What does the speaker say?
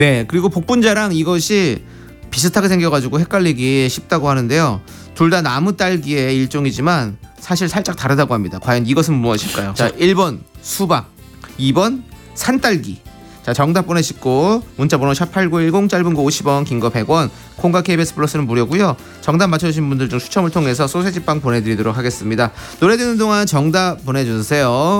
네, 그리고 복분자랑 이것이 비슷하게 생겨가지고 헷갈리기 쉽다고 하는데요. 둘 다 나무 딸기의 일종이지만 사실 살짝 다르다고 합니다. 과연 이것은 무엇일까요? 자, 1번 수박, 2번 산딸기. 자, 정답 보내시고 문자번호 샵8910, 짧은 거 50원, 긴 거 100원, 콩과 KBS 플러스는 무료고요. 정답 맞춰주신 분들 중 추첨을 통해서 소세지빵 보내드리도록 하겠습니다. 노래 듣는 동안 정답 보내주세요.